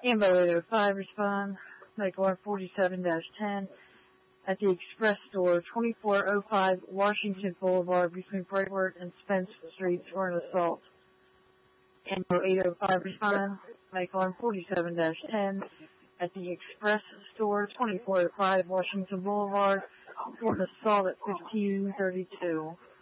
Ambo 805 respond. Medical Arm 47-10 at the Express Store, 2405 Washington Boulevard between Brightwood and Spence Streets for an assault. Ambo 805 respond. Medical Arm 47-10 at the Express Store, 2405 Washington Boulevard for an assault at 1532.